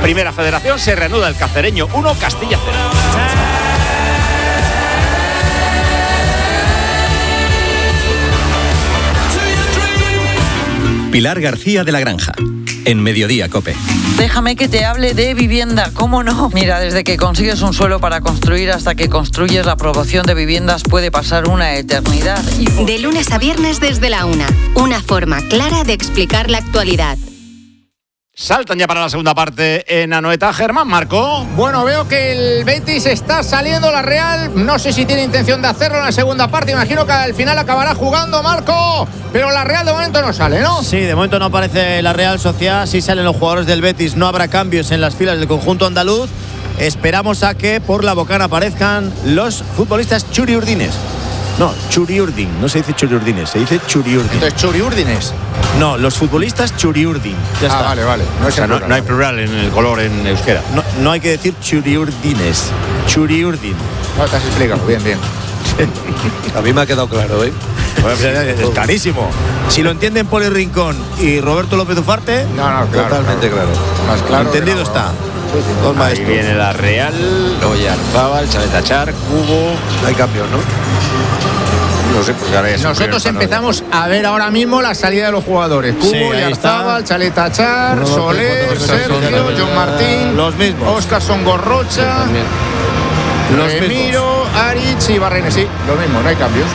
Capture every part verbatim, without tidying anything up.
Primera Federación, se reanuda el Cacereño uno, Castilla cero. Pilar García de la Granja, en Mediodía COPE. Déjame que te hable de vivienda, ¿cómo no? Mira, desde que consigues un suelo para construir hasta que construyes la aprobación de viviendas puede pasar una eternidad. Y... De lunes a viernes desde la una, una forma clara de explicar la actualidad. Saltan ya para la segunda parte en Anoeta. Germán Marco. Bueno, veo que el Betis está saliendo, la Real no sé si tiene intención de hacerlo en la segunda parte, imagino que al final acabará jugando Marco, pero la Real de momento no sale, ¿no? Sí, de momento no aparece la Real Sociedad, sí salen los jugadores del Betis, no habrá cambios en las filas del conjunto andaluz. Esperamos a que por la Bocana aparezcan los futbolistas churiurdines. No, Churiurdin, no se dice Churiurdines, se dice Churiurdin. Entonces, Churiurdines. No, los futbolistas Churiurdin. Ya ah, está. vale, vale. No, o sea, no, no hay plural en el color en euskera. No, no hay que decir Churiurdines. Churiurdin. No, te has explicado, bien, bien. A mí me ha quedado claro, ¿eh? Bueno, es clarísimo. Si lo entienden Poli Rincón y Roberto López Ufarte, no, no, claro, totalmente claro. claro. Más claro. Entendido no, está. No. Ahí maestros. Viene la Real, Oyarzábal, Chaletachar, Cubo. No hay cambios, ¿no? No sé, pues ahora ya nosotros empezamos a ver ahora mismo la salida de los jugadores. Cubo, sí, Oyarzábal, Chaletachar, no, Soler, no, no, Sergio, no, no, John Martín, los mismos. Óscarson Gorrocha, los Remiro, Aritz y Barrenes. Sí, lo mismo, no hay cambios.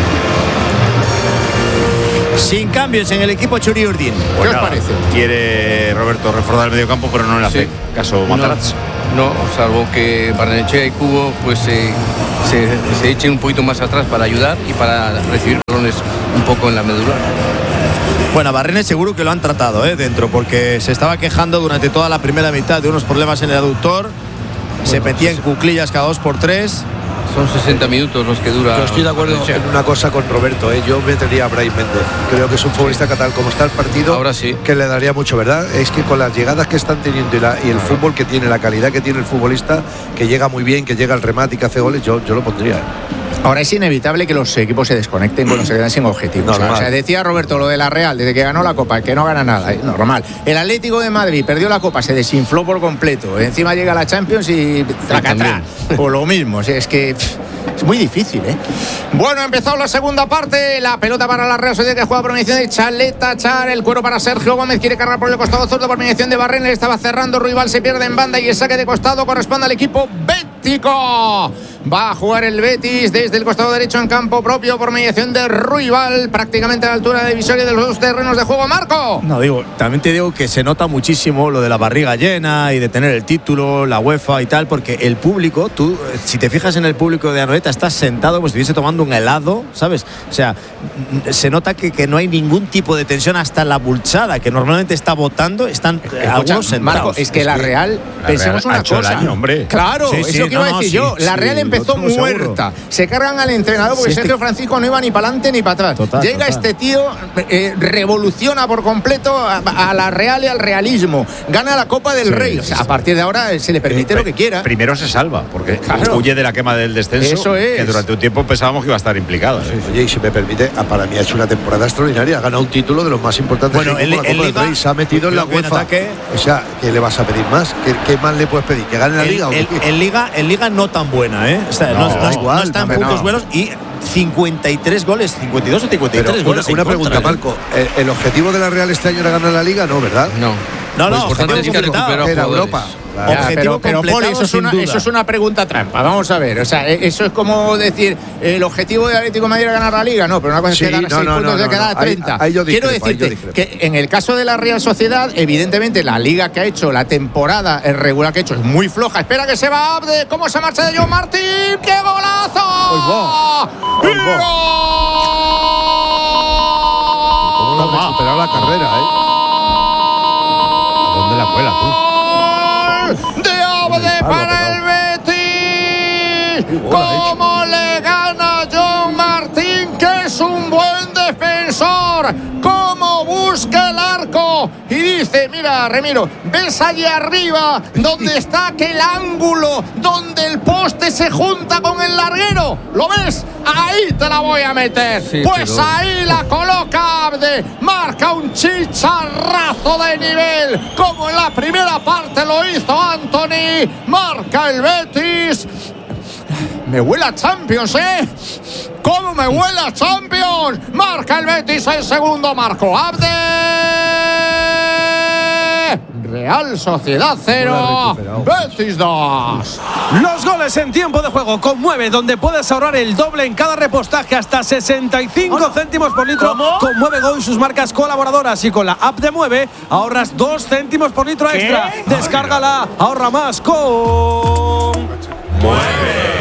Sin cambios en el equipo Churiurdin. ¿Qué Pues os nada, parece? Quiere Roberto reforzar el mediocampo, pero no le hace Sí. caso Matarazzo. No, no, salvo que Barrenechea y Cubo pues se, se, se echen un poquito más atrás para ayudar y para recibir balones un poco en la medular. Bueno, a Barrenes seguro que lo han tratado ¿eh? dentro, porque se estaba quejando durante toda la primera mitad de unos problemas en el aductor. Bueno, se metía en cuclillas cada dos por tres. Son sesenta minutos los que dura. Yo estoy de acuerdo Barrenechea. en una cosa con Roberto, ¿eh? Yo metería a Brahim Méndez. Creo que es un futbolista que tal como está el partido, ahora sí, que le daría mucho, ¿verdad? Es que con las llegadas que están teniendo y, la, y el claro. fútbol que tiene, la calidad que tiene el futbolista, que llega muy bien, que llega al remate y que hace goles, yo, yo lo pondría. Ahora es inevitable que los equipos se desconecten cuando se quedan sin objetivos. O sea, decía Roberto lo de la Real, desde que ganó la Copa, que no gana nada, es normal. El Atlético de Madrid perdió la Copa, se desinfló por completo. Encima llega la Champions y tracatrá. Por lo mismo, o sea, es que pff, es muy difícil, ¿eh? Bueno, ha empezado la segunda parte. La pelota para la Real Sociedad, que juega por mediación de Chaletachar. El cuero para Sergio Gómez, quiere cargar por el costado zurdo por mediación de Barrenes. Estaba cerrando, Ruibal se pierde en banda y el saque de costado corresponde al equipo bético. Va a jugar el Betis desde el costado derecho en campo propio por mediación de Ruibal, prácticamente a la altura de divisoria de los dos terrenos de juego. Marco. No, digo, también te digo que se nota muchísimo lo de la barriga llena y de tener el título, la UEFA y tal, porque el público, tú, si te fijas en el público de Anoeta, estás sentado como si estuviese tomando un helado, ¿sabes? O sea, se nota que, que no hay ningún tipo de tensión, hasta la bulchada, que normalmente está votando, están eh, algunos sentados. Marco, es que es la Real, la pensemos Real una ha hecho cosa. el año, hombre. Claro, sí, eso sí, que iba no, a decir no, yo. sí, La Real sí, empezó muerta. Se cargan al entrenador porque sí, Sergio este... Francisco no iba ni para adelante ni para atrás. Total, Llega total. este tío, eh, revoluciona por completo a, a la Real y al realismo. Gana la Copa del sí, Rey. O sea, a partir de ahora se le permite eh, lo que quiera. Primero se salva, porque claro. huye de la quema del descenso. Eso es. Que durante un tiempo pensábamos que iba a estar implicado. ¿eh? Oye, y si me permite, para mí ha hecho una temporada extraordinaria. Ha ganado un título de los más importantes. Bueno, el, el, la Copa el del Liga, Rey. Se ha metido en la UEFA. O sea, ¿qué le vas a pedir más? ¿Qué, qué más le puedes pedir? ¿Que gane la el, Liga? El, ¿o el, Liga, el Liga no tan buena, ¿eh? O sea, no, no, no, igual, no está en puntos no. buenos y cincuenta y tres goles, cincuenta y dos o cincuenta y tres Pero goles. Una, una pregunta, contra, Marco. ¿eh? ¿El objetivo de la Real este año era ganar la Liga? No, ¿verdad? No. No, no, pues objetivo es que completado. Era Europa. Claro. Ya, objetivo pero, pero Poli, eso, es una, eso es una pregunta trampa. Vamos a ver, o sea, eso es como decir el objetivo de Atlético de Madrid era ganar la Liga, no, pero una cosa sí, es que ganar no, seis no, puntos no, de quedar no, treinta. Ahí, ahí Quiero decirte ahí que en el caso de la Real Sociedad, evidentemente la Liga que ha hecho, la temporada regular que ha hecho es muy floja. Espera que se va Abde, cómo se marcha de John Martín, qué golazo. ¡Gol! ¿Cómo no ha superado la carrera, eh? ¿A dónde la cuela tú? De Abde para el Betis. ¿Cómo le gana John Martín, que es un buen defensor? ¿Cómo busca el arco? Y dice, mira, Remiro, ¿ves allí arriba donde está aquel ángulo donde el poste se junta con el larguero? ¿Lo ves? Ahí te la voy a meter. Sí, pues pero... ahí la coloca Abde. Marca un chicharrazo de nivel, como en la primera parte lo hizo Anthony. Marca el Betis. Me huele a Champions, ¿eh? ¿Cómo me huele a Champions? Marca el Betis el segundo, marco Abde. Real Sociedad cero, Betis dos. Los goles en tiempo de juego con Mueve, donde puedes ahorrar el doble en cada repostaje, hasta sesenta y cinco céntimos por litro. ¿Cómo? Con Mueve Go y sus marcas colaboradoras, y con la app de Mueve ahorras dos céntimos por litro extra. ¿Qué? Descárgala, ahorra más con Mueve.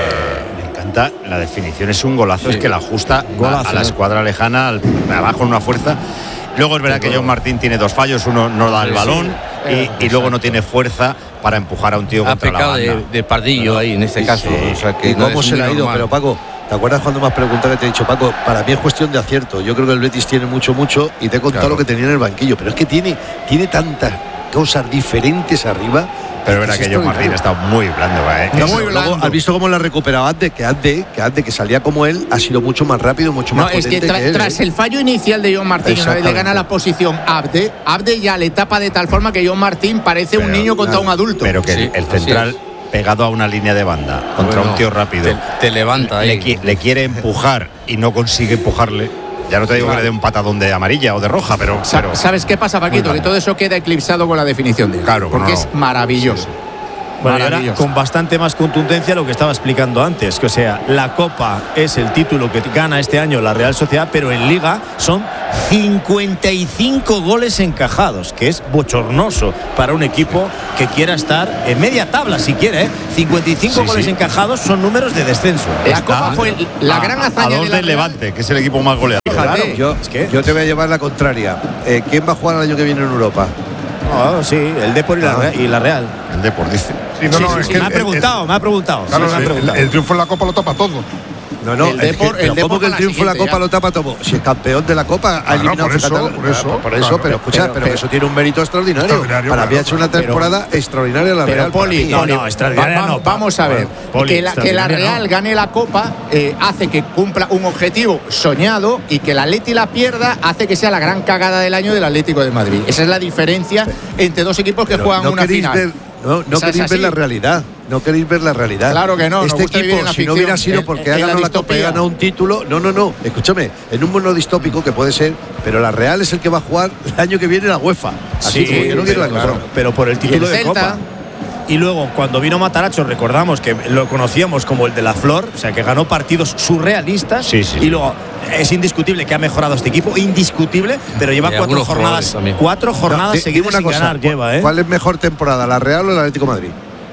La definición es un golazo, sí. Es que la ajusta golazo, a, a la escuadra lejana, al, abajo en una fuerza. Luego es verdad que John Martín tiene dos fallos, uno no da el sí, balón sí. y, y luego no tiene fuerza para empujar a un tío ha contra la banda. De, de Pardillo ahí en este sí, caso. Sí. O sea, que ¿Y no cómo se le ha ido? Normal. Pero Paco, ¿te acuerdas cuando me has preguntado que te he dicho, Paco, para mí es cuestión de acierto? Yo creo que el Betis tiene mucho, mucho y te he contado claro. lo que tenía en el banquillo, pero es que tiene, tiene tantas cosas diferentes arriba. Pero verá que John Martín está muy blando, ¿eh? No, muy blando. Luego, ¿has visto cómo la ha recuperado Abde? Que Abde, que Abde, que salía como él, ha sido mucho más rápido, mucho más no, potente es que, tra que él, tras ¿eh? el fallo inicial de John Martín, una vez le gana la posición Abde, Abde ya le tapa de tal forma que John Martín parece pero, un niño contra claro, un adulto. Pero que sí, el central pegado a una línea de banda contra bueno, un tío rápido te, te levanta ahí. Le, le quiere empujar y no consigue empujarle. Ya no te digo claro. que le dé un patadón de amarilla o de roja, pero, pero ¿sabes qué pasa, Paquito? Que todo eso queda eclipsado con la definición de él. Claro, porque no. es maravilloso. Bueno, y ahora con bastante más contundencia lo que estaba explicando antes, que o sea, la Copa es el título que gana este año la Real Sociedad, pero en Liga son cincuenta y cinco goles encajados, que es bochornoso para un equipo que quiera estar en media tabla, si quiere, ¿eh? cincuenta y cinco sí, goles sí. encajados son números de descenso. La Copa fue la a, gran hazaña a dos de del Levante, que es el equipo más goleador. Claro, yo, es que... yo te voy a llevar la contraria. Eh, ¿Quién va a jugar el año que viene en Europa? Oh, sí, el Depor y, ah. la, y la Real. El Depor dice. Sí, no, no, sí, sí, es sí, que me, el, ha preguntado, el, me ha preguntado, claro, sí, me ha preguntado. El, el triunfo en la Copa lo tapa todo. No, no, el Depor, es que, el ¿cómo que el triunfo en la Copa ya? lo tapa todo? Si el campeón de la Copa ha eliminado por eso, por eso, por claro, eso pero escucha, pero, pero, pero eso tiene un mérito extraordinario. extraordinario Para claro, mí ha hecho una temporada pero, extraordinaria la pero Real. Poli, no, no, extraordinaria no. Vamos a ver, Poli, que, la, que la Real no. gane la Copa eh, hace que cumpla un objetivo soñado, y que el Atleti la pierda hace que sea la gran cagada del año del Atlético de Madrid. Esa es la diferencia entre dos equipos que pero juegan no una final. Ver, no no queréis ver la realidad. No queréis ver la realidad. Claro que no. Este equipo, si ficción, no hubiera sido en, porque en, ha ganado la, la Copa y ha ganado un título. No, no, no. Escúchame, en un mundo distópico que puede ser, pero la Real es el que va a jugar el año que viene la UEFA. Así sí, que yo no quiero la claro, pero por el título de Copa. Y luego, cuando vino Matarazzo, recordamos que lo conocíamos como el de la Flor, o sea, que ganó partidos surrealistas. Sí, sí. Y luego, es indiscutible que ha mejorado este equipo, indiscutible, pero lleva cuatro jornadas, cuatro jornadas no, seguidas sin cosa, ganar. Lleva, ¿eh? ¿Cuál es mejor temporada, la Real o el Atlético de Madrid?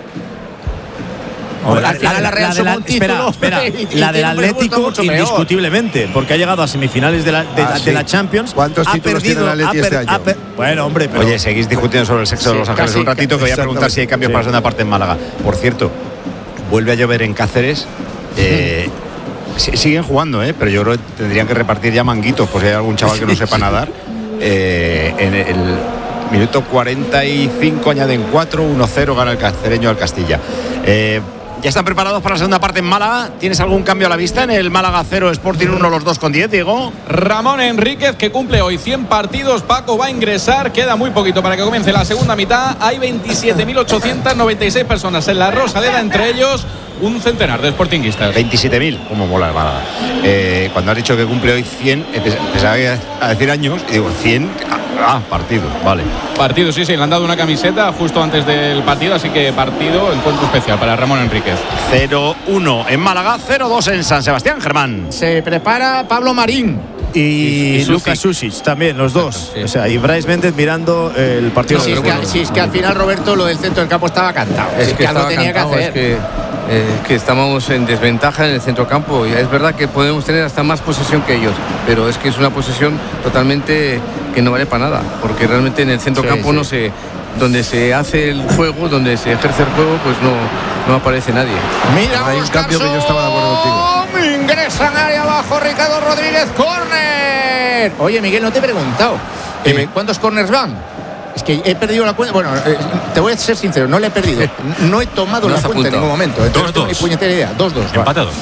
Bueno, al final la, la Real la de la, un espera, espera, y, y la del Atlético indiscutiblemente, porque ha llegado a semifinales de la, de, ah, de sí. la Champions. ¿Cuántos ha títulos perdido, tiene el Atleti este año? Per, bueno, hombre, pero oye, seguís discutiendo sobre el sexo sí, de los Ángeles casi, un ratito, que voy a preguntar si hay cambios sí. para la segunda parte en Málaga. Por cierto, vuelve a llover en Cáceres. Eh, mm. Siguen jugando, ¿eh? Pero yo creo que tendrían que repartir ya manguitos, por si hay algún chaval que no sepa nadar. Eh, en el minuto cuarenta y cinco añaden cuatro, uno cero gana el cacereño al Castilla. Eh, ¿Ya están preparados para la segunda parte en Málaga? ¿Tienes algún cambio a la vista en el Málaga cero, Sporting uno, los dos con diez, Diego? Ramón Enríquez, que cumple hoy cien partidos. Paco va a ingresar, queda muy poquito para que comience la segunda mitad. Hay veintisiete mil ochocientas noventa y seis personas en la Rosaleda, entre ellos un centenar de sportinguistas. veintisiete mil, como mola el Málaga. Eh, cuando has dicho que cumple hoy cien, empezaba a decir años y digo, cien, ah, partido, vale. Partido, sí, sí, le han dado una camiseta justo antes del partido, así que partido, encuentro especial para Ramón Enríquez. cero uno en Málaga, cero dos en San Sebastián, Germán. Se prepara Pablo Marín. Y, y, y Lucas Susic también, los dos. Sí. O sea, y Brais Méndez mirando el partido. No, si, es que, si es que al final, Roberto, lo del centro del campo estaba cantado. Es si que, algo tenía cantado, que hacer. Es que, eh, que estamos en desventaja en el centrocampo. Y es verdad que podemos tener hasta más posesión que ellos, pero es que es una posesión totalmente que no vale para nada, porque realmente en el centrocampo sí, sí. no se, donde se hace el juego, donde se ejerce el juego, pues no, no aparece nadie. Mira, hay un cambio que yo estaba de acuerdo contigo. Ingresa en área abajo Ricardo Rodríguez, córner. Oye, Miguel, no te he preguntado eh, ¿cuántos córners van? Es que he perdido la cuenta. Bueno, eh, te voy a ser sincero, no le he perdido. No he tomado No la has cuenta en apuntado. ningún momento. Entonces no tengo ni puñetera idea. dos dos. Empatado.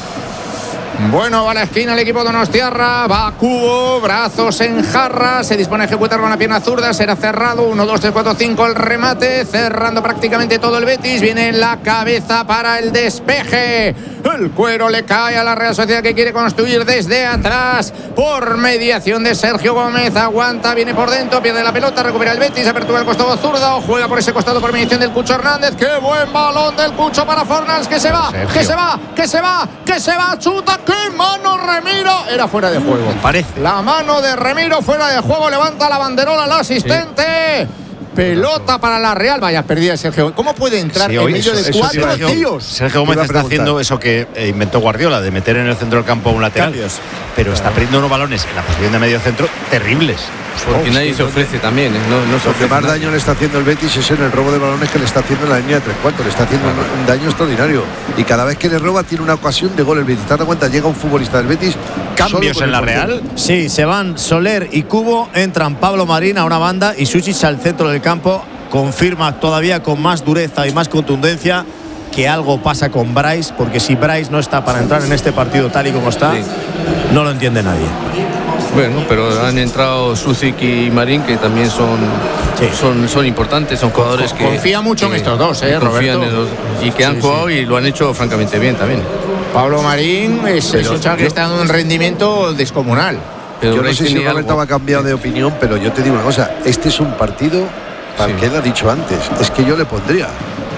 Bueno, va a la esquina el equipo de Donostiarra, va a Cubo, brazos en jarra, se dispone a ejecutar con la pierna zurda, será cerrado, uno, dos, tres, cuatro, cinco el remate, cerrando prácticamente todo el Betis, viene en la cabeza para el despeje, el cuero le cae a la Real Sociedad que quiere construir desde atrás, por mediación de Sergio Gómez, aguanta, viene por dentro, pierde la pelota, recupera el Betis, apertura el costado zurdo, juega por ese costado por mediación del Cucho Hernández, qué buen balón del Cucho para Fornals, que se va, Sergio. que se va, que se va, que se va, chuta, ¡qué mano Remiro! Era fuera de juego. Parece. La mano de Remiro fuera de juego. Levanta la banderola al asistente. Sí. Pelota para la Real. Vaya, perdida Sergio. ¿Cómo puede entrar Sí, en hoy medio eso- de eso cuatro Sergio- tíos? Sergio Gómez Iba a está preguntar. haciendo eso que eh, inventó Guardiola, de meter en el centro del campo un lateral. Cambios. Pero está perdiendo unos balones en la posición de medio centro terribles. Porque Oh, nadie sí, se ofrece también, ¿eh? No, no se Lo que ofrece más nada. daño le está haciendo el Betis es en el robo de balones que le está haciendo en la línea de tres cuartos. Le está haciendo un, un daño extraordinario. Y cada vez que le roba tiene una ocasión de gol el Betis. ¿Te das cuenta? Llega un futbolista del Betis. Cambios solo con en la el portero. Real. Sí, se van Soler y Cubo, entran Pablo Marín a una banda y Suchich al centro del campo. Confirma todavía con más dureza y más contundencia que algo pasa con Bryce, porque si Bryce no está para entrar en este partido tal y como está, Sí. no lo entiende nadie. Bueno, pero han entrado Sucic y Marín, que también son, Sí. son, son importantes, son jugadores que. Confía mucho en que estos dos, ¿eh, confían Roberto? en los- y que han Sí, jugado sí. y lo han hecho francamente bien también. Pablo Marín es, es Pero un chaval que yo- está dando un rendimiento descomunal. Pero Yo no Bryce sé si tiene Roberto algo. va a cambiar de opinión, pero yo te digo una cosa. Este es un partido, para Sí. que él ha dicho antes, es que yo le pondría.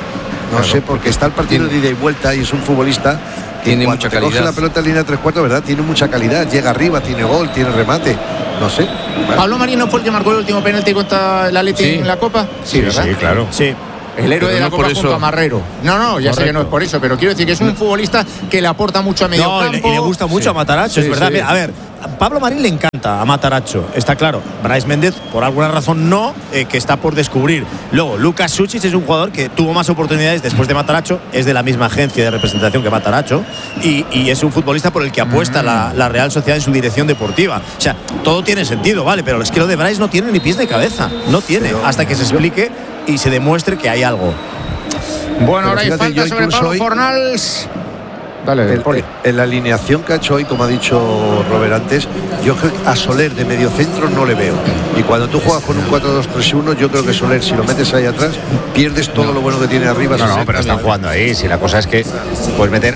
No Claro, sé, porque está el partido tiene- de ida y vuelta y es un futbolista que Tiene cuando mucha te coge calidad. la pelota en línea de tres cuartos, ¿verdad? Tiene mucha calidad, llega arriba, tiene gol, tiene remate. No sé. Pablo Marín no fue el que marcó el último penalti contra el Atleti Sí. en la Copa. Sí, ¿verdad? claro. Sí. El héroe Pero de la no Copa por junto eso. a Marrero. No, no, ya sé que no es por eso, pero quiero decir que es un futbolista que le aporta mucho a medio No, y le, campo. y le gusta mucho Sí. a Mataracho, Sí, es verdad. sí. Mira, a ver, Pablo Marín le encanta a Mataracho, está claro. Bryce Méndez, por alguna razón, no, eh, que está por descubrir. Luego, Lucas Suchich es un jugador que tuvo más oportunidades después de Mataracho, es de la misma agencia de representación que Mataracho, y, y es un futbolista por el que apuesta la, la Real Sociedad en su dirección deportiva. O sea, todo tiene sentido, ¿vale? Pero es que lo de Bryce no tiene ni pies ni cabeza, no tiene, hasta que se explique y se demuestre que hay algo. Bueno, ahora hay fíjate, falta yo sobre incluso Pablo hoy- Fornals. Dale, En, Poli. en la alineación que ha hecho hoy, como ha dicho Robert antes, yo creo que a Soler de medio centro no le veo. Y cuando tú juegas con un cuatro dos tres uno, yo creo que Soler, si lo metes ahí atrás, pierdes todo lo bueno que tiene arriba. No, no, Soler pero están también. jugando ahí. Si la cosa es que puedes meter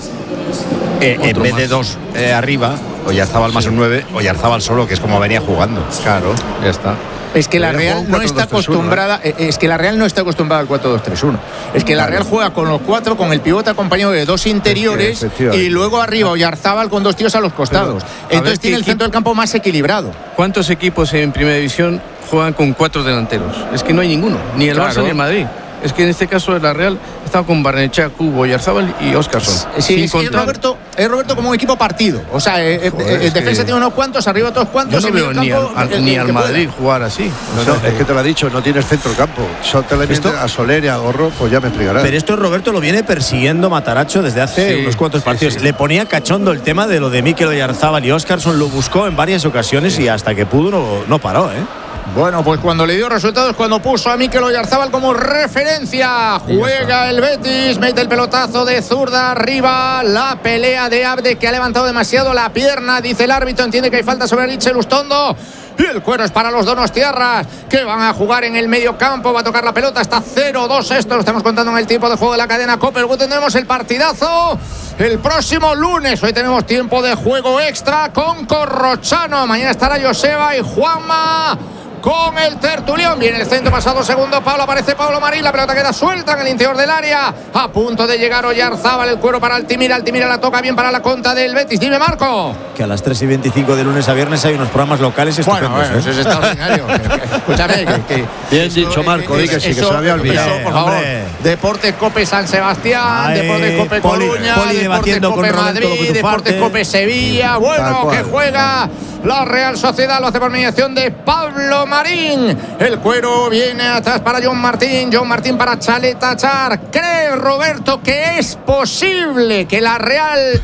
eh, en vez de dos eh, arriba, Oyarzabal más un nueve, Oyarzabal solo, que es como venía jugando. Claro, ya está. Es que la Pero Real juega un no cuatro está dos tres uno, acostumbrada, eh, es que la Real no está acostumbrada al cuatro dos tres uno. Es que la Real juega con los cuatro, con el pivote acompañado de dos interiores efectivamente. y luego arriba Oyarzábal con dos tíos a los costados. Pero, a Entonces ver, tiene ¿qué el centro del campo más equilibrado. ¿Cuántos equipos en primera división juegan con cuatro delanteros? Es que no hay ninguno, ni el Claro. Barça ni el Madrid. Es que en este caso la Real estaba con Barnechea, Cubo, Oyarzábal y Óscarson. Sí, Sin es, que es contar- Roberto, es Roberto como un equipo partido. O sea, eh, eh, Joder, eh, es defensa que- tiene unos cuantos, arriba otros Yo cuantos. no en veo medio ni campo, al, al- el- ni el al que pueda. Madrid jugar así. No, no, es que te lo ha dicho, no tienes centro campo. Solo te le ¿Esto? metes a Soler y a Gorro, pues ya me explicarás. Pero esto Roberto lo viene persiguiendo Mataracho desde hace Sí, unos cuantos sí, partidos. sí. Le ponía cachondo el tema de lo de Mikel Oyarzábal y Óscarson, lo buscó en varias ocasiones y hasta que pudo no, no paró, ¿eh? Bueno, pues cuando le dio resultados, cuando puso a Mikel Oyarzábal como referencia, juega el Betis, mete el pelotazo de zurda arriba, la pelea de Abde que ha levantado demasiado la pierna, dice el árbitro, entiende que hay falta sobre Richel Ustondo. Y el cuero es para los donostiarras, que van a jugar en el medio campo. Va a tocar la pelota, está cero dos. Esto lo estamos contando en el tiempo de juego de la cadena COPE. Luego tendremos el partidazo el próximo lunes. Hoy tenemos tiempo de juego extra con Corrochano. Mañana estará Joseba y Juanma con el tertulión. Viene el centro, pasado segundo Pablo, aparece Pablo Marín, la pelota queda suelta en el interior del área, a punto de llegar Oyarzábal, el cuero para Altimira, Altimira la toca bien para la conta del Betis. Dime, Marco. Que a las tres y veinticinco de lunes a viernes hay unos programas locales estupendos. Bueno, bueno, ¿eh? eso es extraordinario. Escúchame, que, que Bien eso, dicho, Marco, eh, di que sí, que eso- se lo había olvidado. eso, por favor. Hombre. Deportes Cope San Sebastián, Ay, Deportes Cope Poli- Coruña, Poli Deportes debatiendo Cope con Roberto Madrid, López Deportes Ufarte. Cope Sevilla. Tal Bueno, cual. que juega la Real Sociedad, lo hace por mediación de Pablo Marín. El cuero viene atrás para John Martín, John Martín para Chaleta Char. ¿Cree Roberto que es posible que la Real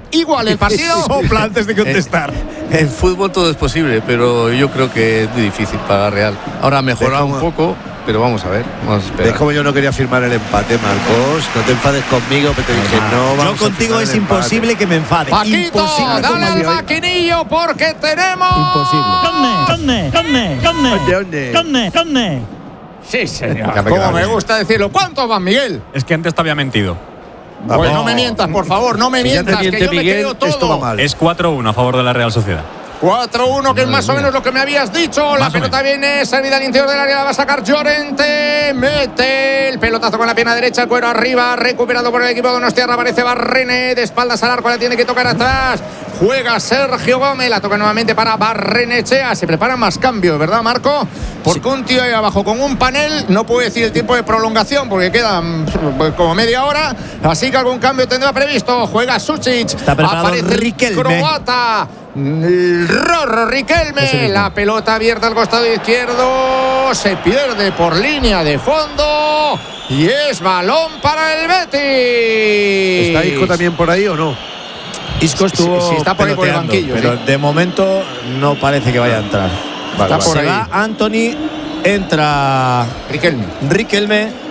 igual el partido. Sopla antes de contestar. En, en fútbol todo es posible, pero yo creo que es muy difícil para la Real. Ahora ha mejorado un poco, pero vamos a ver. Vamos a esperar. Es como yo no quería firmar el empate, Marcos. No te enfades conmigo, que te dije no. Yo Vamos contigo es imposible que me enfade. Paquito, Imposible. dale al maquinillo porque tenemos. Imposible. ¿Dónde? ¿Dónde? ¿Dónde? ¿Dónde? ¿Dónde? ¿Dónde? Sí, señor. Ya me Como queda me bien. gusta decirlo. ¿Cuánto van, Miguel? Es que antes te había mentido. Pues no me mientas, por favor, no me Si ya te mientas, que miente yo me Miguel, creo todo. esto va mal. Es cuatro uno a favor de la Real Sociedad. cuatro uno, que es más o menos lo que me habías dicho. La Más o pelota viene servida al interior del área, la va a sacar Llorente. Mete el pelotazo con la pierna derecha, el cuero arriba, recuperado por el equipo de Donostiarra. Aparece Barrene, de espaldas al arco, la tiene que tocar atrás. Juega Sergio Gómez, la toca nuevamente para Barrenechea. Se preparan más cambios, ¿verdad, Marco? Porque un tío ahí abajo con un panel no puede decir el tiempo de prolongación porque quedan pues, como media hora. Así que algún cambio tendrá previsto. Juega Sucic. Está preparado Aparece el Riquelme. croata. El Rorro Riquelme. La pelota abierta al costado izquierdo. Se pierde por línea de fondo. Y es balón para el Betis. ¿Está Isco también por ahí o no? Isco estuvo Sí, sí, está por ahí por el peloteando, banquillo, pero sí. de momento no parece que vaya a entrar. Vale, está por Se ahí. va Anthony, entra Riquelme. Riquelme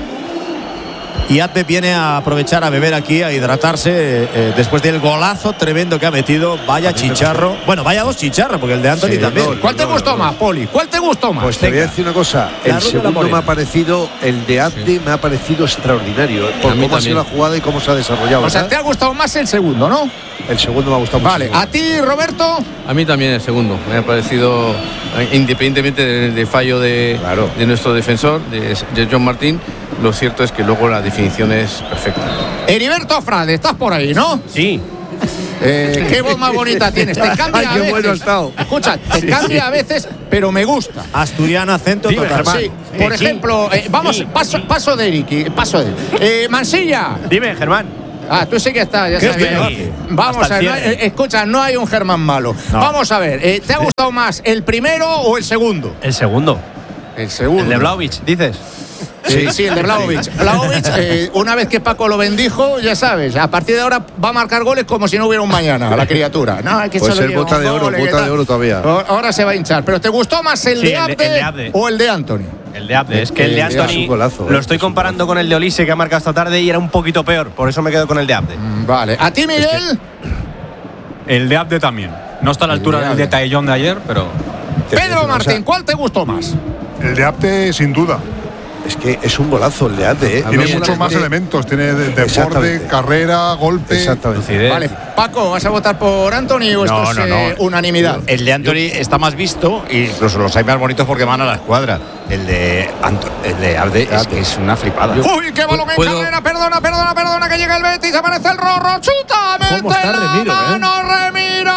y Atbe viene a aprovechar a beber aquí, a hidratarse eh, después del golazo tremendo que ha metido. Vaya chicharro. Bueno, vaya dos chicharros, porque el de Anthony Sí, también. no, ¿Cuál te gustó más, Poli? ¿Cuál te gustó más? Pues te voy a decir una cosa. La El ruta de la segundo Morena. me ha parecido, el de Abde me ha parecido extraordinario. Por A mí cómo ha sido la también. jugada y cómo se ha desarrollado. O sea, ¿verdad? te ha gustado más el segundo, ¿no? El segundo me ha gustado mucho. Vale, a ti, Roberto. A mí también el segundo. Me ha parecido, eh, independientemente del, del fallo de, Claro. de nuestro defensor, de, de John Martín, lo cierto es que luego la definición es perfecta. Heriberto Frade, estás por ahí, ¿no? Sí. Eh, qué voz más bonita tienes. Te cambia Ay, a qué veces. bueno ha estado. Escucha, te cambia a veces, pero me gusta. Asturiano, acento Dime, total. Germán. Sí, por ejemplo, eh, vamos, paso, paso de Eric, paso de eh, Mansilla. Dime, Germán. Ah, tú sí que estás, ya ¿Qué sabes. te Vamos Hasta a el ver, no hay- cierre. eh, escucha, no hay un Germán malo. Vamos a ver, eh, ¿te ha gustado más el primero o el segundo? El segundo. El segundo. El de Vlahovic, dices. Sí, sí, el de Vlahovic. Vlahovic, eh, una vez que Paco lo bendijo, ya sabes, a partir de ahora va a marcar goles como si no hubiera un mañana, la criatura. No, hay que Pues solo el lleva bota un de oro, gol, ¿qué bota tal? de oro todavía. Ahora- Ahora se va a hinchar. ¿Pero te gustó más el, Sí, de, el de- Abde el de Abde. o el de Anthony? El de Abde. Es que el de El de Abde Anthony es un golazo, lo eh, estoy es un comparando con el de Olise que ha marcado esta tarde y era un poquito peor. Por eso me quedo con el de Abde. Mm, Vale. ¿A ti, Miguel? El de Abde también. No está a la El altura de del Abde. de Taillón de ayer, pero. Pedro Martín, ¿cuál te gustó más? El de Apte, sin duda. Es que es un golazo el de Abde. ¿eh? Tiene Es muchos más que- elementos. Tiene de- deporte, Exactamente. carrera, golpe. Exactamente. Lucidez. Vale, Paco, ¿vas a votar por Anthony o esto No, es no, eh, no. unanimidad? El de Anthony está más visto y incluso los hay más bonitos porque van a la escuadra. El de Anto- el de Abde es que es una flipada. Uy, qué balón en ¿Puedo? carrera, perdona, perdona, perdona, que llega el Betis, aparece el Rorro, chuta, mete ¿Cómo está la Remiro, eh? mano, Remiro.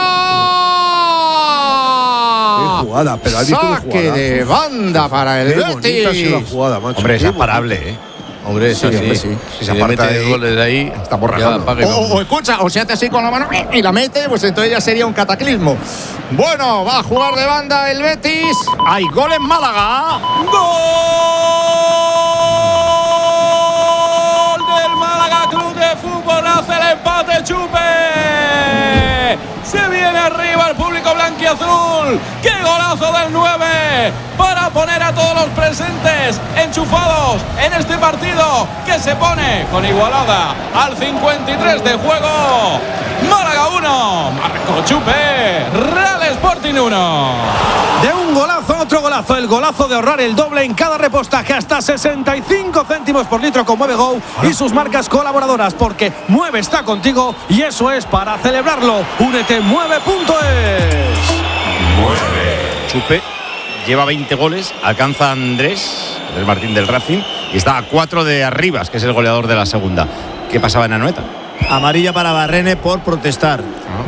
Qué jugada, pero has visto qué Saque jugada. de banda para el Qué bonita ha sido la Betis. jugada, macho. Hombre, es Qué imparable, ¿eh? Hombre, Sí, sí, hombre, sí. sí. Si Si se le aparta mete de ahí, goles de ahí, estamos ya rajando. apague, O, vamos. o escucha, o se hace así con la mano y la mete, pues entonces ya sería un cataclismo. Bueno, va a jugar de banda el Betis. ¡Hay gol en Málaga! Gol del Málaga Club de Fútbol, hace el empate Chupe. Se viene arriba el público blanquiazul. ¡Qué golazo del nueve! Para poner a todos los presentes enchufados en este partido que se pone con igualada al cincuenta y tres de juego. Málaga uno, Marco Chupe, Real Sporting uno. De un golazo a otro golazo, el golazo de ahorrar el doble en cada repostaje hasta sesenta y cinco céntimos por litro con Mueve Go y sus marcas colaboradoras, porque Mueve está contigo y eso es para celebrarlo. Únete mueve punto es. Chupe lleva veinte goles, alcanza a Andrés, Andrés Martín del Racing, y está a cuatro de Arribas, que es el goleador de la segunda. ¿Qué pasaba en Anoeta? Amarilla para Barrene por protestar.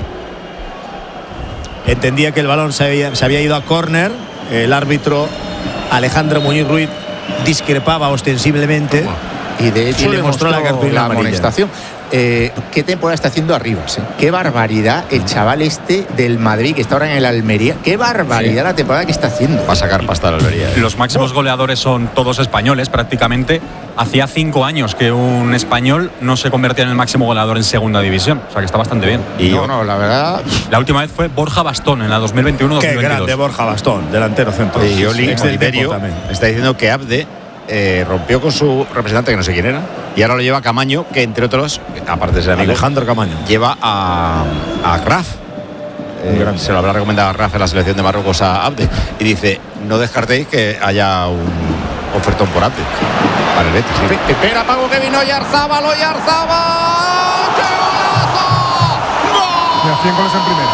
Entendía que el balón se había, se había ido a córner. El árbitro Alejandro Muñiz Ruiz discrepaba ostensiblemente Y de hecho y le mostró la cartulina amarilla. amonestación. Eh, ¿Qué temporada está haciendo Arribas? Eh? Qué barbaridad el chaval este del Madrid que está ahora en el Almería. Qué barbaridad sí. la temporada que está haciendo. Va a sacar pasta al Almería. ¿eh? Los máximos goleadores son todos españoles prácticamente. Hacía cinco años que un español no se convertía en el máximo goleador en segunda división. O sea que está bastante bien. Y no, no, la verdad. La última vez fue Borja Bastón en la dos mil veintiuno dos mil veintidós. Qué grande Borja Bastón, delantero centro. Y Oli ex del Berio está diciendo que Abde Eh, rompió con su representante, que no sé quién era, y ahora lo lleva Camaño, que entre otros, aparte de ser amigo, Alejandro Camaño, lleva a, a Graf. Eh, se lo habrá recomendado a Graf en la selección de Marruecos a Abde. Y dice: no descartéis que haya un ofertón por Abde para el Betis. ¿sí? Espera, Pago, que vino Oyarzábal, Oyarzábal. ¡Qué golazo! ¡Gol! Mira, cien goles en primera.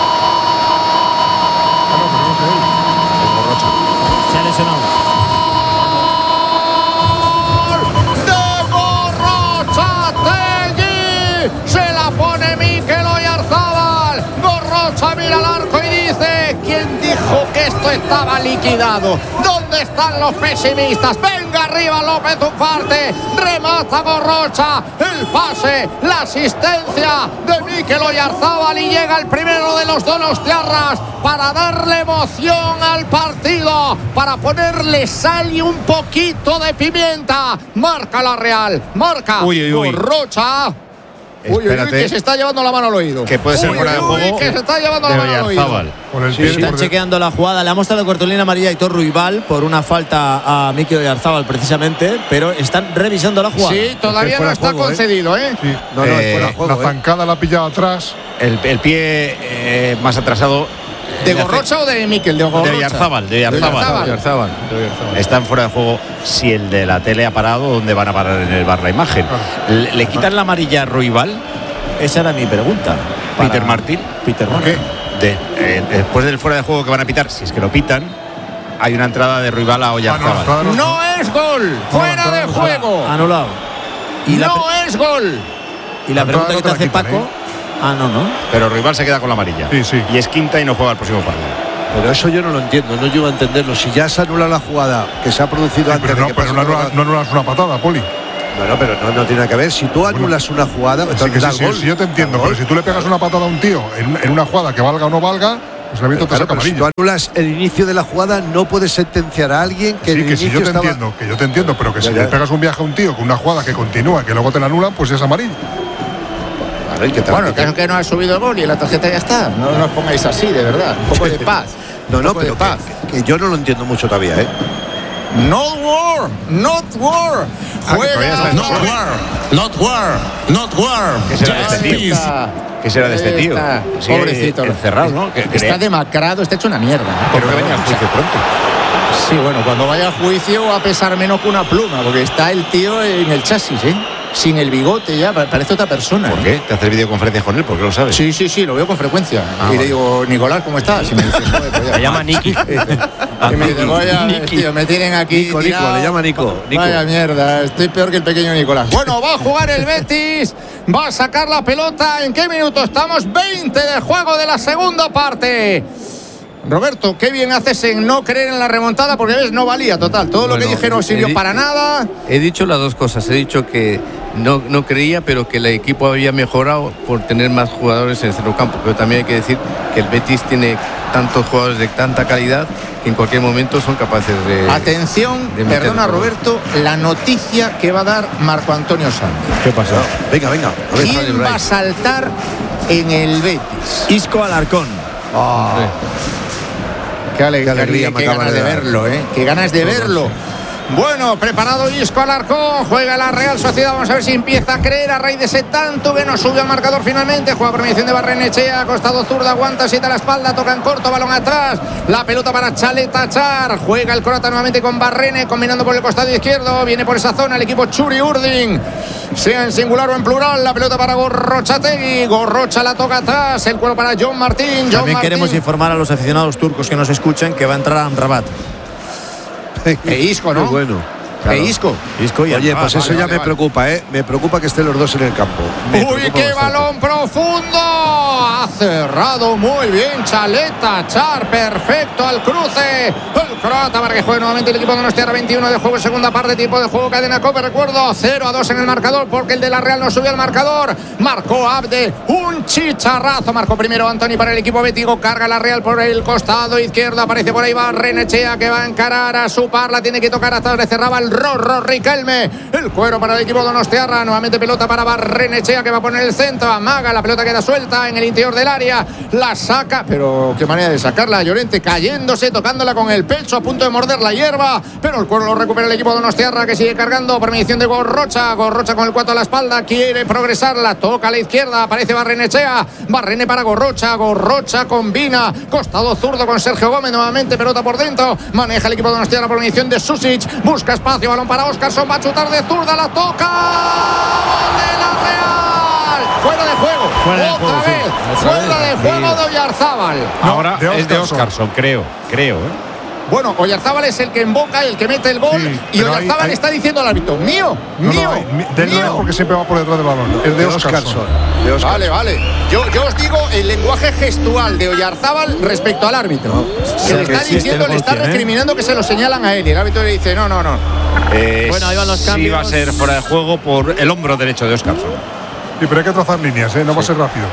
Ah, no, pero no que él. El Borrocha. Se ha lesionado. Se la pone Mikel Oyarzábal. Gorrocha mira al arco y dice: ¿quién dijo que esto estaba liquidado? ¿Dónde están los pesimistas? Venga arriba López Ufarte. Remata Gorrocha. El pase, la asistencia de Mikel Oyarzábal y llega el primero de los donostiarras para darle emoción al partido, para ponerle sal y un poquito de pimienta. Marca la Real. Marca uy, uy, uy. Gorrocha. Uy, uy, uy, que se está llevando la mano al oído. Que puede ser uy, fuera de juego. Uy, que se está llevando la mano al oído. Por el sí, pie, están por chequeando la jugada. Le ha mostrado cartulina amarilla a Aitor Ruibal por una falta a Mikel Oyarzábal precisamente, pero están revisando la jugada. Sí, todavía no está juego, concedido, ¿eh? ¿eh? Sí. No, no, eh, fuera juego, la zancada eh. la ha pillado atrás. El, el pie eh, más atrasado. ¿De Gorrocha o de Mikel? De Gorrocha. De Oyarzábal. De Oyarzábal. Están fuera de juego. Si el de la tele ha parado, ¿dónde van a parar en el bar la imagen? Claro. ¿Le, ¿Le quitan la amarilla a Ruibal? Esa era mi pregunta. Peter Martín. Peter ¿Por qué? De, eh, después del fuera de juego que van a pitar, si es que lo pitan, hay una entrada de Ruibal a Oyarzábal. Ah, no, no es gol. Fuera de juego. Anulado. Y no es gol. Y la pregunta que te hace Paco. Ah, no, no. Pero Ruibal se queda con la amarilla. Sí, sí. Y es quinta y no juega el próximo partido. Pero eso yo no lo entiendo, no llego a entenderlo. Si ya se anula la jugada que se ha producido sí, antes pero no, de que pero no, no, no anulas una patada, Poli. Bueno, pero no, no tiene nada que ver. Si tú anulas bueno, una jugada, sí, que sí, sí, sí, yo te entiendo, pero si tú le pegas una patada a un tío en, en una jugada que valga o no valga, pues el árbitro te saca amarillo. Si tú anulas el inicio de la jugada, no puedes sentenciar a alguien que sí, el que si yo te estaba... entiendo, que yo te entiendo, pero que ya, si ya. le pegas un viaje a un tío con una jugada que continúa, que luego te la anulan, pues es amarillo. Vale, ¿qué tal? Bueno, el caso es que no ha subido el gol y la tarjeta ya está. No, no os pongáis así, de verdad. Un poco de paz. No, no, pero paz. Que, que yo no lo entiendo mucho todavía, ¿eh? Not war, not war. Juega. Not war, not war, not war. ¿Qué será de este tío? ¿Qué será de este tío? Pobrecito. Encerrado, ¿no? Que, que está demacrado, está hecho una mierda. Pero que venga al juicio pronto. Sí, bueno, cuando vaya al juicio va a pesar menos que una pluma, porque está el tío en el chasis, ¿eh? Sin el bigote ya, parece otra persona. ¿Por qué? ¿Te haces videoconferencias con él? ¿Por qué lo sabes? Sí, sí, sí, lo veo con frecuencia. Ah, y vale. le digo, Nicolás, ¿cómo estás? Y me dice, joder, pues ya. Le llama Niki. Y me dice, vaya, tío, me tienen aquí Nico, tirado. Nico, le llama Nico, Nico. Vaya mierda, estoy peor que el pequeño Nicolás. Bueno, va a jugar el Betis, va a sacar la pelota. ¿En qué minuto estamos? veinte de juego de la segunda parte. Roberto, qué bien haces en no creer en la remontada, porque ves, no valía, total. Todo bueno, lo que dije no sirvió para nada. He dicho las dos cosas. He dicho que no, no creía, pero que el equipo había mejorado por tener más jugadores en el centrocampo. Pero también hay que decir que el Betis tiene tantos jugadores de tanta calidad que en cualquier momento son capaces de... Atención, de perdona Roberto, la noticia que va a dar Marco Antonio Sánchez. ¿Qué pasa? Venga, venga. A ver, ¿Quién va a saltar en el Betis? Isco Alarcón. Oh. Qué, alegría, qué alegría, qué, qué ganas de, de verlo, ¿eh? Qué ganas de verlo. Bueno, preparado Isco Alarcón, juega la Real Sociedad, vamos a ver si empieza a creer a raíz de ese tanto que no sube al marcador finalmente. Juega por mediación de Barrenechea, costado zurdo, aguanta, siete a la espalda, toca en corto, balón atrás, la pelota para Chaleta Char, juega el croata nuevamente con Barrene, combinando por el costado izquierdo, viene por esa zona el equipo Churi Urdin, sea en singular o en plural, la pelota para Gorrochategui, Gorrocha la toca atrás, el cuero para John Martín. John También Martín. Queremos informar a los aficionados turcos que nos escuchan que va a entrar a Amrabat. E Isco, ¿no? Muy bueno. Claro. E Isco. Isco y Oye, ah, pues vale, eso ya vale, me vale. preocupa, ¿eh? Me preocupa que estén los dos en el campo. Me Uy, qué bastante. balón profundo. ha cerrado muy bien Chaleta Char, perfecto al cruce. El croata para que juegue nuevamente el equipo de Donostiarra. Veintiuno de juego, segunda parte, tiempo de juego, cadena COPE. Recuerdo, cero a dos en el marcador porque el de la Real no subió al marcador. Marcó Abde, un chicharrazo. Marcó primero Antoni para el equipo bético. Carga la Real por el costado izquierdo. Aparece por ahí Barrenechea que va a encarar a su par. La tiene que tocar hasta donde cerraba el Rorro Riquelme. El cuero para el equipo de Donostiarra. Nuevamente pelota para Barrenechea que va a poner el centro. Amaga, la pelota queda suelta en el interior del área. La saca, pero qué manera de sacarla. Llorente cayéndose, tocándola con el pecho, a punto de morder la hierba. Pero el cuero lo recupera el equipo de Donostiarra que sigue cargando por mediación de Gorrocha. Gorrocha con el cuatro a la espalda. Quiere progresar, la toca a la izquierda. Aparece Barrenechea. Barrene para Gorrocha. Gorrocha combina. Costado zurdo con Sergio Gómez. Nuevamente pelota por dentro. Maneja el equipo de Donostiarra por mediación de Susic. Busca espacio. Balón para Óscarson. Va a chutar de zurda. La toca. De la Real. Fuera de juego. Fuera de Otra juego, vez. sí. Fuera de juego de Oyarzábal. Ahora es de Óscarson, creo. Creo, ¿eh? Bueno, Oyarzábal es el que emboca, el que mete el gol. Sí, y pero Oyarzábal ahí- ahí- está diciendo al árbitro: mío, No, mío, no, eh, mi- de él no es mío. porque siempre va por detrás del balón. Es de De Óscarson. Óscarson. De Óscarson. Vale, vale. Yo, yo os digo el lenguaje gestual de Oyarzábal respecto al árbitro. que le está sí, diciendo, sí, le está tiene, ¿eh? recriminando que se lo señalan a él. Y el árbitro le dice: no, no, no. Eh, Bueno, ahí van los sí cambios. va a ser fuera de juego por el hombro derecho de Óscarson. Sí, pero hay que trazar líneas, ¿eh? No va a ser rápido.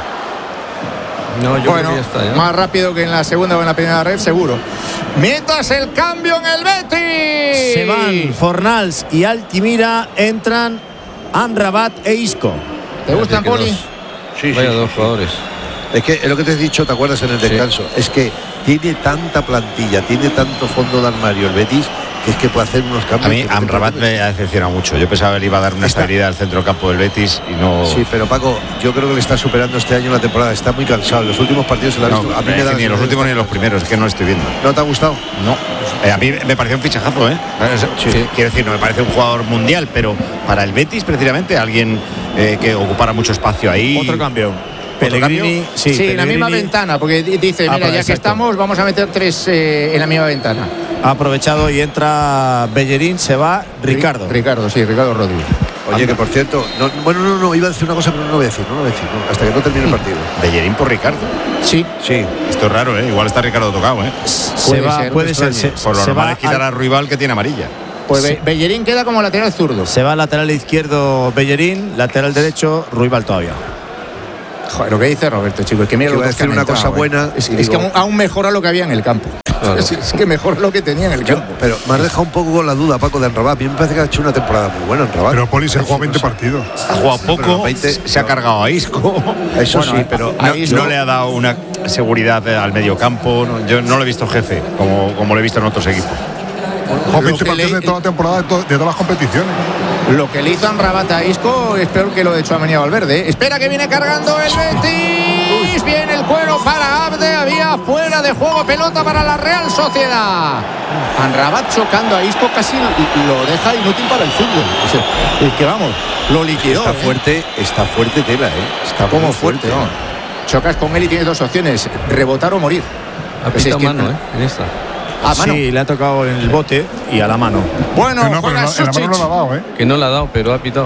No, yo Bueno, creo que ya está. ¿eh? más rápido que en la segunda o en la primera red, seguro. Mientras el cambio en el Betis. Se van Fornals y Altimira, entran Amrabat e Isco. ¿Te gustan, que Poli? dos. Sí, Vaya sí, dos sí. jugadores. Es que es lo que te he dicho, ¿te acuerdas en el Sí. descanso? Es que tiene tanta plantilla, tiene tanto fondo de armario el Betis, que es que puede hacer unos cambios. A mí que te Amrabat preocupes. me ha decepcionado mucho. Yo pensaba que le iba a dar una Está- estabilidad al centrocampo del Betis y no. Sí, pero Paco, yo creo que le está superando este año la temporada. Está muy cansado. En los últimos partidos se lo ha No, visto. A mí es me que da la ni en los sensación últimos de ni en los estar primeros, es que no lo estoy viendo. cansado. ¿No te ha gustado? No. Eh, a mí me pareció un fichajazo, ¿eh? Sí. Quiero decir, no me parece un jugador mundial, pero para el Betis, precisamente, alguien eh, que ocupara mucho espacio ahí. Otro cambio. ¿Otro Pellegrini, cambio? sí, Sí, en la misma Pellegrini ventana, porque di- dice: Ah, mira, pero ya que exacto. estamos, vamos a meter tres eh, en la misma ventana. ha aprovechado y entra Bellerín, se va Ricardo. Ricardo, sí, Ricardo Rodríguez. Oye, que por cierto, no, bueno, no, no, iba a decir una cosa, pero no lo voy a decir, no lo voy a decir, no, hasta que no termine el partido. Bellerín por Ricardo. Sí. Sí. Esto es raro, ¿eh? Igual está Ricardo tocado, ¿eh? Se Puede va, ser, puede me ser. extraña. Se, Por lo se normal va es quitar al- a Ruibal que tiene amarilla. Pues Sí. Be- Bellerín queda como lateral zurdo. se va al lateral izquierdo Bellerín, lateral derecho Ruibal todavía. Joder, lo que dice Roberto, chicos, es que mira Que lo iba a que decir una cosa buena Es, y es que digo- aún, aún mejora lo que había en el campo. Claro. Es, es que mejora lo que tenía en el Yo- campo. pero me has dejado un poco con la duda, Paco, de Amrabat. A mí me parece que ha hecho una temporada muy buena Amrabat. Pero Poli se Sí, juega veinte no sé. partidos. Ha jugado pero poco, veinte se ha cargado a Isco. Eso Bueno, sí, pero No, a Isco- no le ha dado una seguridad al medio campo. no, yo no lo he visto jefe, como, como lo he visto en otros equipos. Juega Lo veinte que partidos le- de toda la temporada, de, to- de todas las competiciones. Lo que le hizo Amrabat a Isco es peor que lo de Tchouaméni a Valverde. ¿eh? Espera que viene cargando el Betis. Viene el cuero para Abde. Había fuera de juego, pelota para la Real Sociedad. Amrabat chocando a Isco casi lo deja inútil para el fútbol. O sea, es que vamos, lo liquidó. está ¿eh? fuerte, está fuerte tela, ¿eh? Está Como muy fuerte, ¿no? Chocas con él y tienes dos opciones: rebotar o morir. Ha Pues pitado es que- mano, ¿eh? En esta. A mano. Sí, le ha tocado en el bote y a la mano. Bueno, Que no, pero juega en la- en la mano no Suchich. lo ha dado, ¿eh? Que no la ha dado, pero ha pitado.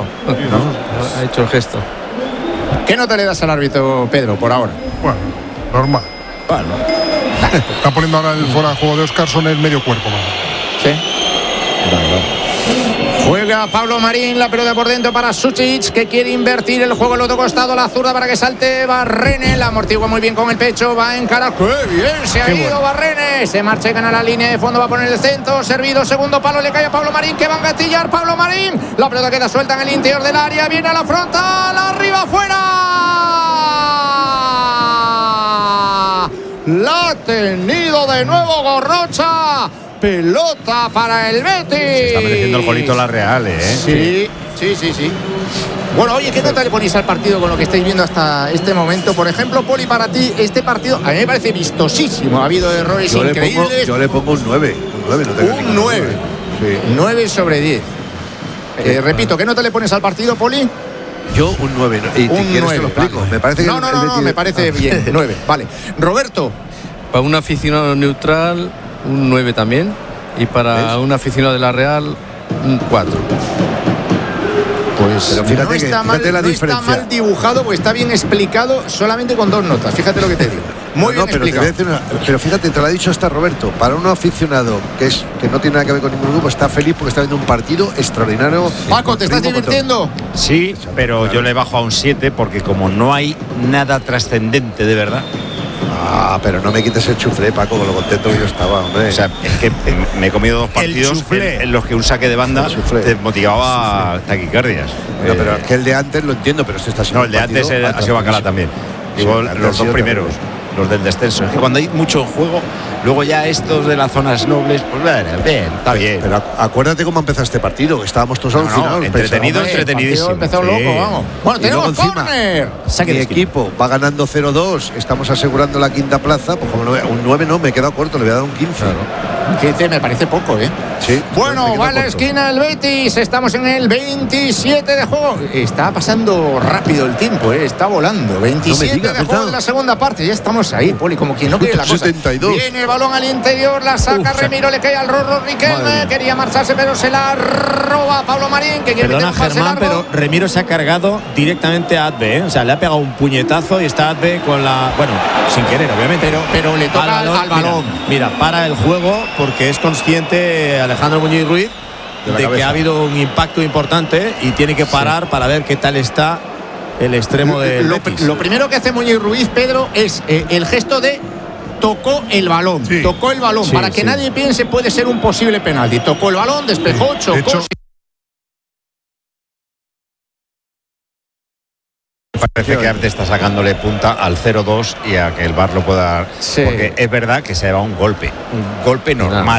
Ha hecho el gesto. ¿Qué nota le das al árbitro, Pedro, por ahora? Bueno, normal. Bueno, Está poniendo ahora el fuera de juego de Óscarson el medio cuerpo, man. Sí. Juega Pablo Marín, la pelota por dentro para Suchich, que quiere invertir el juego al otro costado, la zurda para que salte Barrene, la amortigua muy bien con el pecho, va a encarar, ¡qué bien se ha Qué ido bueno. Barrene! Se marcha y gana la línea de fondo, va a poner el centro, servido, segundo palo, le cae a Pablo Marín, que va a engatillar Pablo Marín, la pelota queda suelta en el interior del área, viene a la frontal, arriba, afuera. La ha tenido de nuevo Gorrocha. Pelota para el Betis. Se está mereciendo el golito la Real, ¿eh? Sí, sí, sí, sí. Bueno, oye, ¿qué nota le ponéis al partido con lo que estáis viendo hasta este momento? Por ejemplo, Poli, para ti, este partido a mí me parece vistosísimo. Ha habido errores Yo le, pongo, increíbles. yo le pongo un nueve. Un nueve, no tengo Un ninguna duda. nueve. Sí. nueve sobre diez. Eh, repito, ¿qué nota le pones al partido, Poli? Yo un nueve. ¿no? Y Un si quieres te nueve. lo explico. Me parece que No, el- no, el no, no, Betis- me parece Ah. bien. nueve, vale. Roberto. Para un aficionado neutral, un nueve también. Y para ¿Ves? un aficionado de la Real, un cuatro. Pues pues pero fíjate no, que, está, fíjate mal, la no diferencia. está mal dibujado, pues está bien explicado solamente con dos notas. Fíjate lo que te digo. Muy no, bien no, pero, te voy a decir una- pero fíjate, te lo ha dicho hasta Roberto. Para un aficionado que es que no tiene nada que ver con ningún grupo, está feliz porque está viendo un partido extraordinario. Paco, ¿te estás Ritmo, divirtiendo? Sí, pero yo le bajo a un siete porque como no hay nada trascendente de verdad. Ah, pero no me quites el chuflé, Paco, con lo contento que yo estaba, hombre. O sea, es que me he comido dos partidos en, en los que un saque de banda te motivaba taquicardias. No, Eh, pero es que el de antes lo entiendo, pero este está siendo No, el de un antes partido era- ha sido bacala también. Digo, Sí, el de antes ha los dos sido primeros, los del descenso. Es que cuando hay mucho en juego, luego ya estos de las zonas nobles, pues bueno, bien, está bien. Pero acuérdate cómo empezó este partido, que estábamos todos No, no, alucinados. entretenido, pensábamos, entretenidísimo. El partido empezó loco, vamos. Bueno, Y tenemos luego encima, córner. Mi equipo va ganando cero dos, estamos asegurando la quinta plaza, pues como no, un nueve no, me he quedado corto, le voy a dar un quince. quince me parece poco, ¿eh? Sí. Bueno, me va a la quedo corto. esquina el Betis. Estamos en el veintisiete de juego. Está pasando rápido el tiempo, ¿eh? Está volando. veintisiete digas, de ¿verdad? juego en la segunda parte. Ya estamos ahí, Poli, como quien no quiere la cosa. setenta y dos. Viene el balón al interior, la saca Uf, Remiro, le cae al Rorro Riquelme. Quería marcharse, pero se la roba Pablo Marín, que quiere Perdona, meter un pase Germán, largo. pero Remiro se ha cargado directamente a Adve, ¿eh? O sea, le ha pegado un puñetazo y está Adve con la. Bueno, sin querer, obviamente. Pero, pero le toca al, al balón. Mira, mira, para el juego porque es consciente Alejandro Muñiz Ruiz De la de, que cabeza. ha habido un impacto importante y tiene que parar para ver qué tal está el extremo del Lo, Betis. lo primero que hace Muñiz Ruiz, Pedro, es eh, el gesto de tocó el balón. Sí. Tocó el balón. Sí, Para que sí. nadie piense, puede ser un posible penalti. Tocó el balón, despejó, De chocó. hecho, Parece que Arte está sacándole punta al cero dos y a que el V A R lo pueda dar. Sí. Porque es verdad que se ha llevado un golpe. Un golpe normal.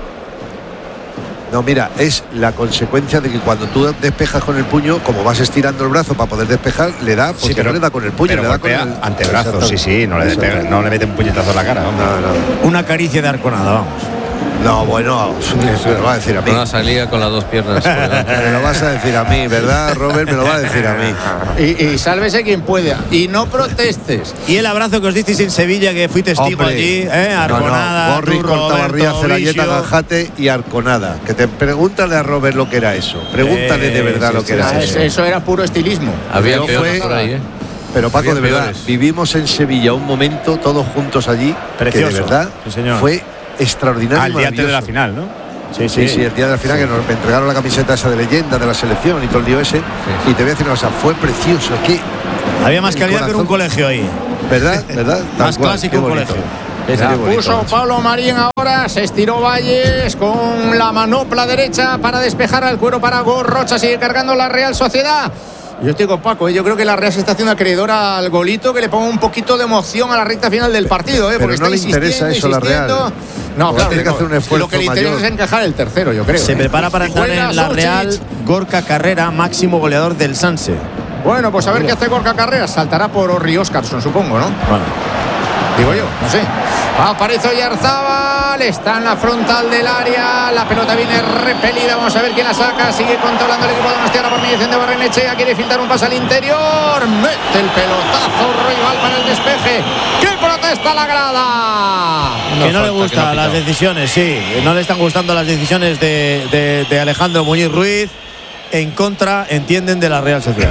No, mira, es la consecuencia de que cuando tú despejas con el puño, como vas estirando el brazo para poder despejar, le da, porque Sí, pero- no le da con el puño, pero le da con golpea el antebrazo, sí, sí, no le, Exactamente. pega- no le mete un puñetazo en la cara. hombre. No, no. Una caricia de arconada, vamos. No, bueno, me lo va a decir a mí. Una salida con las dos piernas. por delante. Me lo vas a decir a mí, ¿verdad, Robert? Me lo va a decir a mí. Y, y sálvese quien pueda. Y no protestes. Y el abrazo que os disteis en Sevilla, que fui testigo Hombre, allí, ¿eh? no, no, Arconada, Borri, tú, Cortabarría, Roberto, Celayeta, Visio. Ganjate y Arconada. Que te pregúntale a Robert lo que era eso. Pregúntale de Eh, verdad sí, lo que sí, era Ah, eso. es- eso era puro estilismo. Había Pero peores fue- por ahí, ¿eh? Pero Paco, Había de verdad, peores. vivimos en Sevilla un momento todos juntos allí Precioso. que de verdad Sí, señor. fue extraordinario. Al y día antes de la maravilloso. final, ¿no? Sí, Sí, sí. sí, el día de la final que nos entregaron la camiseta esa de leyenda de la selección y todo el lío ese. Y te voy a decir una cosa, fue precioso. Es que, Había más el calidad que en un corazón- colegio ahí. ¿verdad? ¿Verdad? Tal Más cual, clásico qué un bonito. colegio. La Qué bonito, puso macho. Pablo Marín ahora, se estiró Valles con la manopla derecha para despejar al cuero para Gorrocha, sigue cargando la Real Sociedad. Yo estoy con Paco, ¿eh? Yo creo que la Real se está haciendo acreedora al golito que le ponga un poquito de emoción a la recta final del partido, ¿eh? Pero Porque no está le interesa insistiendo, eso a la Real. insistiendo. No, Porque claro, tiene que no. hacer un esfuerzo Lo que le interesa mayor. es encajar el tercero, yo creo. Se ¿eh? prepara para entrar Juega en la Susic. Real Gorka Carrera, máximo goleador del Sanse. Bueno, pues a ver qué hace Gorka Carreras. Saltará por Orri Óscarsson, supongo, ¿no? Bueno. Digo yo, no sé. Aparece Oyarzábal, está en la frontal del área, la pelota viene repelida, vamos a ver quién la saca, sigue controlando el equipo de Donostiarra por mediación de Barrenechea, quiere filtrar un pase al interior, mete el pelotazo rival para el despeje. ¿Qué protesta la grada? Que no le falta, que no gustan ha las pitado. decisiones, sí. No le están gustando las decisiones de, de- de Alejandro Muñiz Ruiz. En contra, entienden, de la Real Sociedad.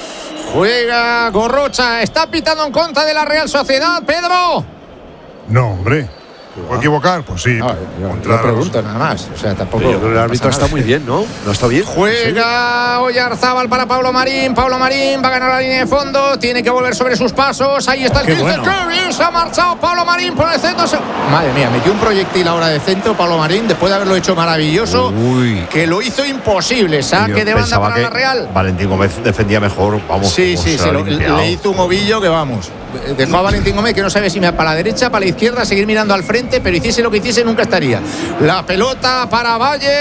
Juega Gorrocha, está pitando en contra de la Real Sociedad, Pedro. No, hombre. ¿Me puedo equivocar? Pues sí. No, yo, contra yo pregunto nada más. O sea, tampoco. Pero yo creo que el árbitro pasa está nada. muy bien, ¿no? ¿No está bien? Juega Oyarzábal para Pablo Marín. Pablo Marín va a ganar la línea de fondo. Tiene que volver sobre sus pasos. Ahí está el Qué quince. bueno. ¡Qué bien se ha marchado Pablo Marín por el centro! Se- Madre mía, metió un proyectil ahora de centro Pablo Marín después de haberlo hecho maravilloso. Uy. Que lo hizo imposible. Yo Saque de banda pensaba para que la Real. Valentín Gómez defendía mejor. Vamos, Sí, como sí, se se ha lo- limpiado. le hizo un ovillo que vamos. Dejó a Valentín Gómez que no sabe si me para la derecha, para la izquierda, seguir mirando al frente, pero hiciese lo que hiciese nunca estaría. La pelota para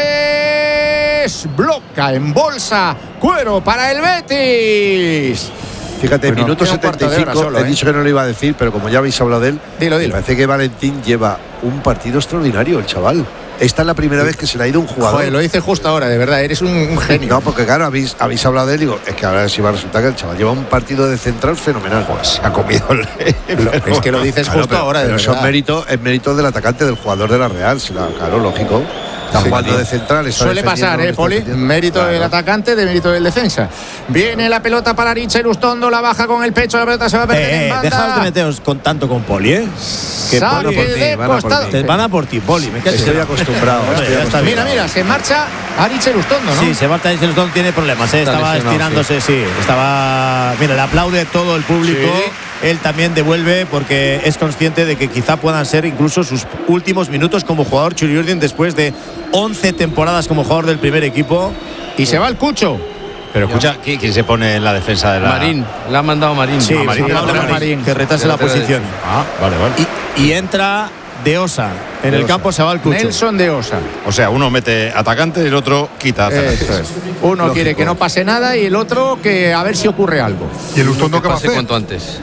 Valles, bloca en bolsa, cuero para el Betis. Fíjate, Bueno, minuto queda un cuarto de setenta y cinco, hora solo, he ¿eh? dicho que no lo iba a decir, pero como ya habéis hablado de él, Dilo, dilo. me parece que Valentín lleva un partido extraordinario, el chaval. Esta es la primera vez que se le ha ido un jugador. Joder, lo dices justo ahora, de verdad, eres un, un genio. No, porque claro, habéis, habéis hablado de él y digo, es que ahora sí va a resultar que el chaval lleva un partido de central fenomenal. Pues se ha comido el... Es que lo dices Claro, justo pero- ahora, de pero eso es verdad. mérito, es mérito del atacante, del jugador de la Real, sí, la- claro, lógico. Está jugando de central. Está Suele pasar, ¿eh, Poli? Mérito claro. del atacante, de mérito del defensa. Viene la pelota para Richa Irustondo, la baja con el pecho, la pelota se va a perder eh, en banda. Deja de meteos con tanto con Poli, ¿eh? Que Poli por ti, van, a por ti. van a por ti, Poli. Me estoy acostumbrado. Bueno, estoy acostumbrado. Mira, mira, se marcha a Richa Irustondo, ¿no? Sí, se marcha a Richa Irustondo, tiene problemas, ¿eh? Estaba estirándose, sí. sí. Estaba. Mira, le aplaude todo el público. Sí. Él también devuelve porque es consciente de que quizá puedan ser incluso sus últimos minutos como jugador Churi Urdin después de once temporadas como jugador del primer equipo. Y se va el Cucho. Pero escucha, ¿quién se pone en la defensa de la...? Marín, la ha mandado Marín. Sí, a Marín, sí, Marín, Marín, que retase la posición. Ah, vale, vale. Y, y entra De Osa. En de el Osa. campo se va el Cucho. Nelson De Osa. O sea, uno mete atacante y el otro quita atacante. Eso es. Uno Lógico. quiere que no pase nada y el otro que a ver si ocurre algo. ¿Y el Ustondo qué va a hacer? cuanto antes.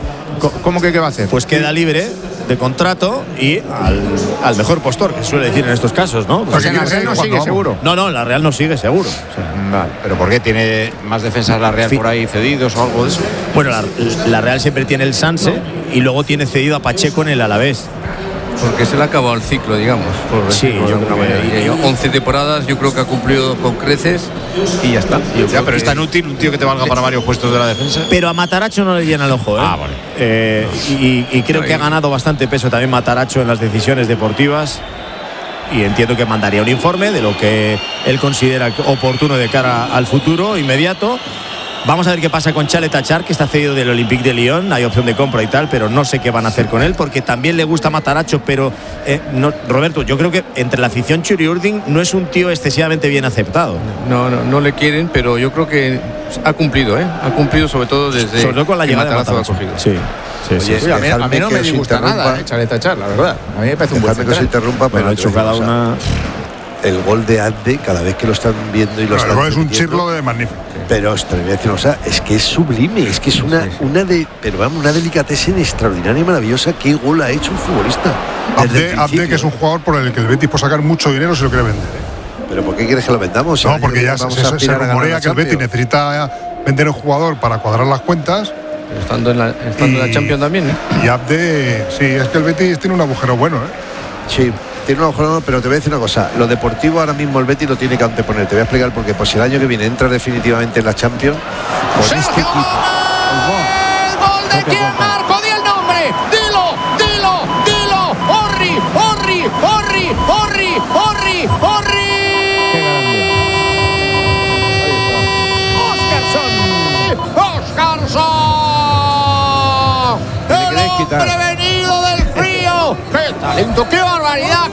¿Cómo que qué va a hacer? Pues queda libre de contrato y al, al mejor postor, que suele decir en estos casos, ¿no? Pues en la Real no sigue seguro. No, no, la Real no sigue seguro. O sea, vale. ¿Pero por qué? ¿Tiene más defensas la Real sí. por ahí cedidos o algo de eso? Bueno, la, la Real siempre tiene el Sanse no. y luego tiene cedido a Pacheco en el Alavés. Porque se le ha acabado el ciclo, digamos. Por sí, yo creo que once temporadas, yo creo que ha cumplido con creces y ya está. Yo ya, pero que... es tan útil un tío que te valga para varios puestos de la defensa. Pero a Mataracho no le llena el ojo, ¿eh? Ah, vale. Eh, y, y creo que ha ganado bastante peso también Mataracho en las decisiones deportivas. Y entiendo que mandaría un informe de lo que él considera oportuno de cara al futuro inmediato. Vamos a ver qué pasa con Chalet Achar, que está cedido del Olympique de Lyon. Hay opción de compra y tal, pero no sé qué van a hacer con él, porque también le gusta Mataracho. Pero, eh, no, Roberto, yo creo que entre la afición Churi Urdin no es un tío excesivamente bien aceptado. No, no, no le quieren, pero yo creo que ha cumplido, ¿eh? Ha cumplido sobre todo desde sobre todo con la llegada de Mataracho. Sí. Sí, sí, Oye, sí, a, mí, a mí no me disgusta nada, eh, Chalet Achar, la verdad. A mí me parece un buen que se interrumpa, pero ha hecho cada una... El gol de Ande, cada vez que lo están viendo y lo no, están el gol es un chirlo de magnífico. Pero os te voy a decir, o sea, es que es sublime, es que es una, sí, sí. una de, pero vamos, una delicatessen extraordinaria y maravillosa. Qué gol ha hecho un futbolista. Abde, Abde, que es un jugador por el que el Betis puede sacar mucho dinero si lo quiere vender. ¿Pero por qué quieres que lo vendamos? No, porque ya se, se, se rumorea que el Betis necesita vender un jugador para cuadrar las cuentas. Pero estando en la, estando y, en la Champions también, ¿eh? Y Abde, sí, es que el Betis tiene un agujero bueno, ¿eh? Sí. Tiene un agujero, pero te voy a decir una cosa. Lo deportivo ahora mismo el Betis lo tiene que anteponer. Te voy a explicar por qué. Pues si el año que viene entra definitivamente en la Champions, con este equipo. ¡El gol de quién, Marco! ¡Di el nombre! ¡Dilo! ¡Dilo! ¡Dilo! ¡Orri! ¡Orri! ¡Orri! ¡Orri! ¡Orri! ¡Orri! ¡Óscarson! ¡Óscarson! ¡El hombre venido del frío! ¡Qué talento! ¡Qué barbaridad!